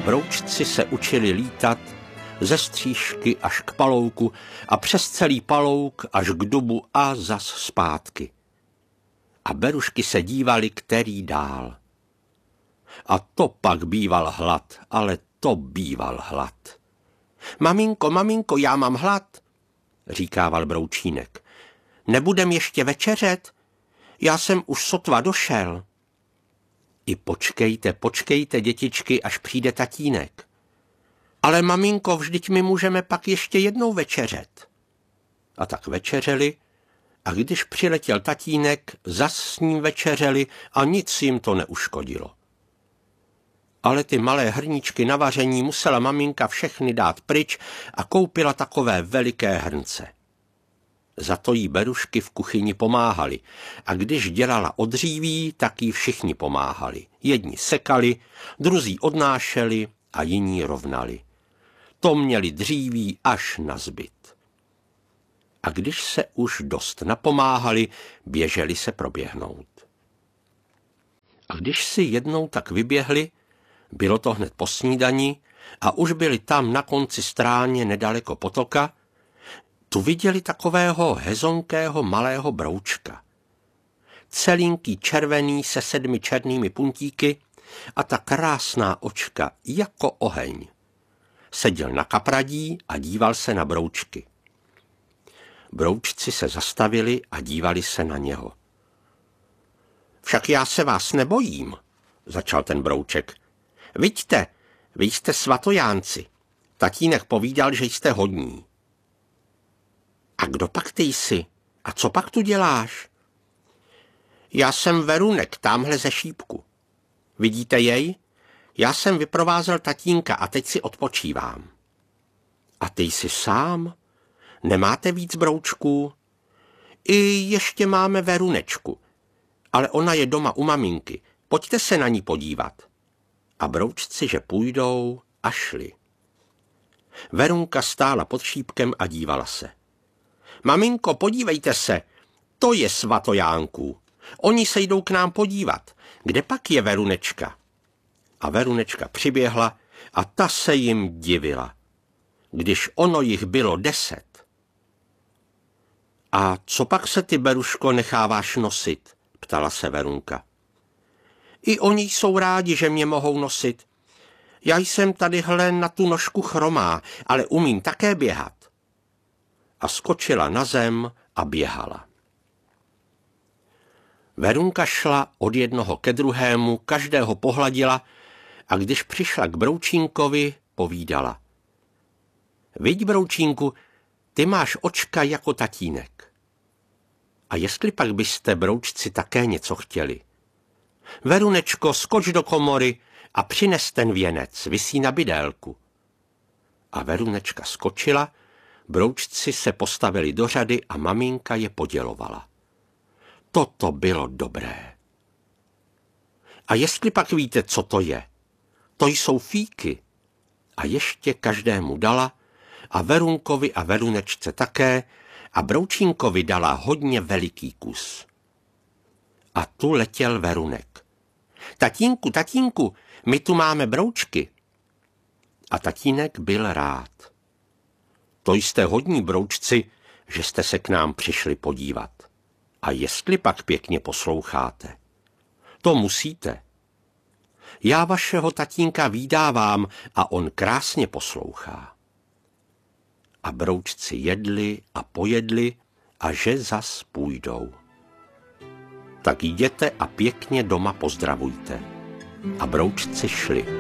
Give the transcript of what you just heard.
broučci se učili lítat ze stříšky až k palouku a přes celý palouk až k dubu a zas zpátky. A berušky se dívali, který dál. A to pak býval hlad, ale to býval hlad. Maminko, maminko, já mám hlad, říkával broučínek. Nebudem ještě večeřet? Já jsem už sotva došel. I počkejte, dětičky, až přijde tatínek. Ale maminko, vždyť my můžeme pak ještě jednou večeřet. A tak večeřeli, a když přiletěl tatínek, zas s ním večeřeli a nic jim to neuškodilo. Ale ty malé hrníčky na vaření musela maminka všechny dát pryč a koupila takové veliké hrnce. Za to jí berušky v kuchyni pomáhali a když dělala odříví, tak jí všichni pomáhali. Jedni sekali, druzí odnášeli a jiní rovnali. To měli dříví až na zbyt. A když se už dost napomáhali, běželi se proběhnout. A když si jednou tak vyběhli, bylo to hned po snídani a už byli tam na konci stráně nedaleko potoka, tu viděli takového hezonkého malého broučka. Celinký červený se 7 černými puntíky a ta krásná očka jako oheň. Seděl na kapradí a díval se na broučky. Broučci se zastavili a dívali se na něho. Však já se vás nebojím, začal ten brouček. Viďte, vy jste svatojánci. Tatínek povídal, že jste hodní. A kdo pak ty jsi? A co pak tu děláš? Já jsem Verunek, támhle ze šípku. Vidíte jej? Já jsem vyprovázel tatínka a teď si odpočívám. A ty jsi sám? Nemáte víc broučků? I ještě máme Verunečku, ale ona je doma u maminky. Pojďte se na ní podívat. A broučci, že půjdou, a šli. Verunka stála pod šípkem a dívala se. Maminko, podívejte se, to je svatojánků. Oni se jdou k nám podívat. Kde pak je Verunečka? A Verunečka přiběhla a ta se jim divila. Když ono jich bylo 10. A co pak se ty, Beruško, necháváš nosit? Ptala se Verunka. I oni jsou rádi, že mě mohou nosit. Já jsem tadyhle na tu nožku chromá, ale umím také běhat. A skočila na zem a běhala. Verunka šla od jednoho ke druhému, každého pohladila a když přišla k broučínkovi, povídala. Viď, broučínku, ty máš očka jako tatínek. A jestli pak byste, broučci, také něco chtěli? Verunečko, skoč do komory a přines ten věnec, visí na bydélku. A Verunečka skočila, broučci se postavili do řady a maminka je podělovala. Toto bylo dobré. A jestli pak víte, co to je? To jsou fíky. A ještě každému dala, a Verunkovi a Verunečce také, a broučínkovi dala hodně veliký kus. A tu letěl Verunek. Tatínku, tatínku, my tu máme broučky. A tatínek byl rád. To jste hodní, broučci, že jste se k nám přišli podívat. A jestli pak pěkně posloucháte, to musíte. Já vašeho tatínka vídávám a on krásně poslouchá. A broučci jedli a pojedli a že zas půjdou. Tak jděte a pěkně doma pozdravujte. A broučci šli.